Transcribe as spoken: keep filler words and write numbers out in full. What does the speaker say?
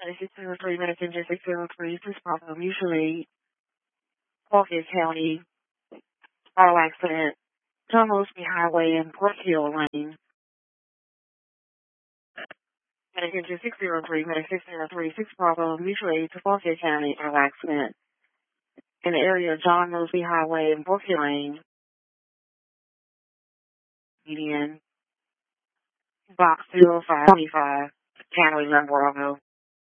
six zero three, Medicine six zero three, this problem usually Fauquier County, auto accident, John Mosby Highway and Brookfield Lane. Medicine six zero three, Medicine six zero three, six problem mutual aid to Fauquier County, auto accident in the area of John Mosby Highway and Brookfield Lane. Median, box zero five twenty-five, County eleven Bravo.